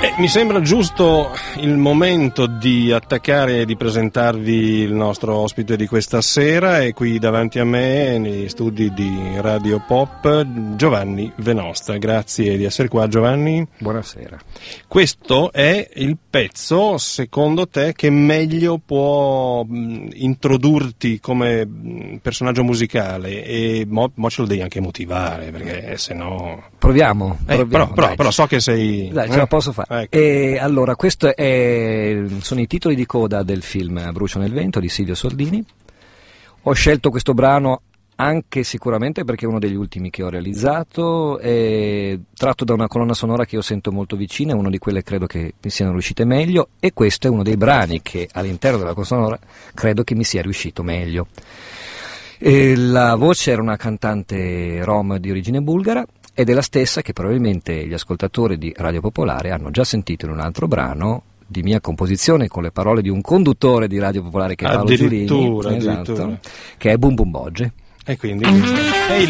Mi sembra giusto il momento di attaccare e di presentarvi il nostro ospite di questa sera. È qui davanti a me, negli studi di Radio Pop, Giovanni Venosta. Grazie di essere qua, Giovanni. Buonasera. Questo è il pezzo, secondo te, che meglio può introdurti come personaggio musicale, e mo ce lo devi anche motivare, perché se no... Proviamo. Però so che sei... Dai, ce la posso fare. Ecco. E allora, sono i titoli di coda del film Brucio nel vento di Silvio Soldini. Ho scelto questo brano anche sicuramente perché è uno degli ultimi che ho realizzato, è tratto da una colonna sonora che io sento molto vicina, è una di quelle credo che mi siano riuscite meglio, e questo è uno dei brani che all'interno della colonna sonora credo che mi sia riuscito meglio. E la voce era una cantante rom di origine bulgara, ed è la stessa che probabilmente gli ascoltatori di Radio Popolare hanno già sentito in un altro brano di mia composizione, con le parole di un conduttore di Radio Popolare che è Paolo Giulini, esatto, che è Bum Bum Bogge. E quindi questo è il